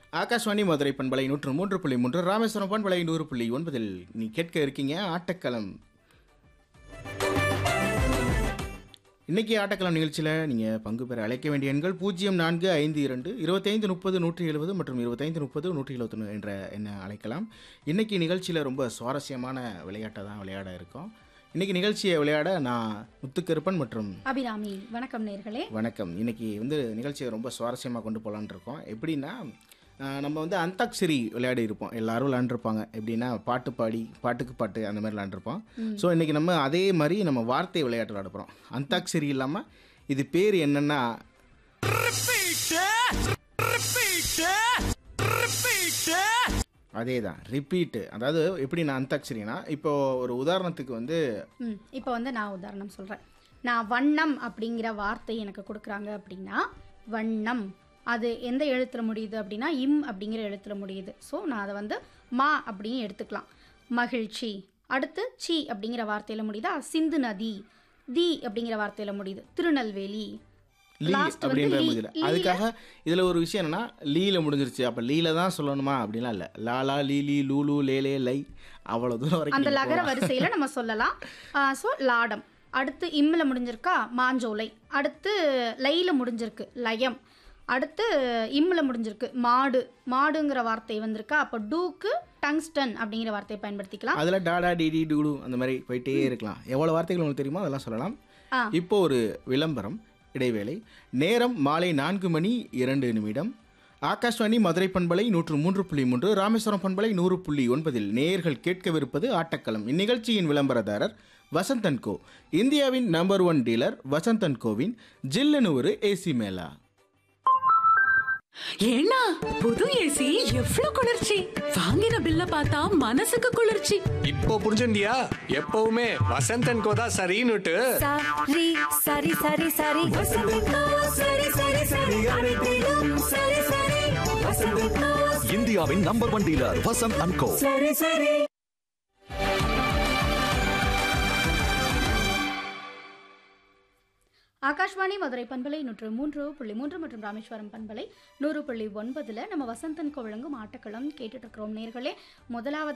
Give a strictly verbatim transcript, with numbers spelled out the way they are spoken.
ஆகாஷ்வாணி மதுரை பண்பலை நூற்று மூன்று புள்ளி மூன்று ராமேஸ்வரம் பண்பலை நூறு புள்ளி ஒன்பதில் நீ கேட்க இருக்கீங்க ஆட்டக்களம். இன்னைக்கு ஆட்டக்களம் நிகழ்ச்சியில் நீங்கள் பங்கு பெற அழைக்க வேண்டிய எண்கள் பூஜ்ஜியம் நான்கு ஐந்து இரண்டு இருபத்தைந்து முப்பது நூற்றி எழுபது மற்றும் இருபத்தைந்து முப்பது நூற்றி எழுபத்தொன்று என்ற எண்ணை அழைக்கலாம். இன்னைக்கு நிகழ்ச்சியில் ரொம்ப சுவாரஸ்யமான விளையாட்டை தான் விளையாட இருக்கோம். இன்னைக்கு நிகழ்ச்சியை விளையாட நான் முத்துக்கருப்பன் மற்றும் அபிராமி. வணக்கம் நேர்களே. வணக்கம். இன்னைக்கு வந்து நிகழ்ச்சியை ரொம்ப சுவாரஸ்யமாக கொண்டு போகலான்னு இருக்கோம். எப்படின்னா நம்ம வந்து அந்தாக்ஷரி விளையாடி இருப்போம், எல்லாரும் விளையாண்டுருப்பாங்க. எப்படின்னா பாட்டு பாடி பாட்டுக்கு பாட்டு அந்த மாதிரி விளையாண்டுருப்போம். ஸோ இன்றைக்கி நம்ம அதே மாதிரி நம்ம வார்த்தை விளையாட்டு விளையாட போகிறோம். அந்தாக்ஷரி இல்லாமல் இது பேர் என்னென்னா அதே தான் ரிப்பீட்டு. அதாவது எப்படின்னா அந்தாக்ஷரினா இப்போ ஒரு உதாரணத்துக்கு வந்து இப்போ வந்து நான் உதாரணம் சொல்கிறேன். நான் வண்ணம் அப்படிங்கிற வார்த்தை எனக்கு கொடுக்குறாங்க அப்படின்னா வண்ணம் அது எந்த எழுத்துல முடியுது அப்படின்னா இம் அப்படிங்கிற எழுத்துல முடியுது. ஸோ நான் அதை வந்து மா அப்படின்னு எடுத்துக்கலாம். மகிழ்ச்சி அடுத்து சி அப்படிங்கிற வார்த்தையில் முடியுதா. சிந்து நதி தி அப்படிங்கிற வார்த்தையில் முடியுது. திருநெல்வேலி அப்படின்ற முடியல. அதுக்காக இதில் ஒரு விஷயம் என்னன்னா லீல முடிஞ்சிருச்சு, அப்போ லீல தான் சொல்லணுமா அப்படிலாம் இல்லை. லாலா லீலி லூலு லேலே லை அவ்வளோ தூரம் வரைக்கும் அந்த லகர வரிசையில் நம்ம சொல்லலாம். ஸோ லாடம் அடுத்து இம்மில் முடிஞ்சிருக்கா மாஞ்சோலை. அடுத்து லைல முடிஞ்சிருக்கு லயம். அடுத்து இம்மில் முடிஞ்சிருக்கு மாடு. மாடுங்கிற வார்த்தை வந்திருக்கா. அப்போ டூக்கு டங்ஸ்டன் அப்படிங்கிற வார்த்தையை பயன்படுத்திக்கலாம். அதில் டாடா டிடி டூடு அந்த மாதிரி போயிட்டே இருக்கலாம். எவ்வளோ வார்த்தைகள் உங்களுக்கு தெரியுமோ அதெல்லாம் சொல்லலாம். இப்போ ஒரு விளம்பரம் இடைவேளை. நேரம் மாலை நான்கு மணி இரண்டு நிமிடம். ஆகாஷ்வாணி மதுரை பண்பலை நூற்று மூன்று புள்ளி மூன்று ராமேஸ்வரம் பண்பலை நூறு புள்ளி ஒன்பதில் நேயர்கள் கேட்கவிருப்பது ஆட்டக்களம். இந்நிகழ்ச்சியின் விளம்பரதாரர் வசந்த் கோ. இந்தியாவின் number one dealer Vasanth CoWIN ஜில்லுன்னு ஒரு ஏசி மேலா. ஏன்னா புது ஏசி எவ்வளவு குளிர்ச்சி. வாங்கின பில்ல பார்த்தா மனசுக்கு குளிர்ச்சி. இப்போ புரிஞ்சுண்டியா? எப்பவுமே வசந்தன் கோதா சரின்னுட்டு. சரி சரி சரி சரி வசந்தன் கோ சரி சரி சரி அனைத்திலும் சரி சரி வசந்தன் கோ. இந்தியாவின் number one dealer Vasanth and கோ. சரி சரி. ஆகாஷ்வாணி மதுரை பண்பலை நூற்று மூன்று புள்ளி மூன்று மற்றும் ராமேஸ்வரம் பண்பலை நூறு புள்ளி ஒன்பதுல நம்ம வசந்தன் கோ வழங்கும் ஆட்டக்களம் கேட்டுட்டு இருக்கிறோம் நேர்களே. முதலாவது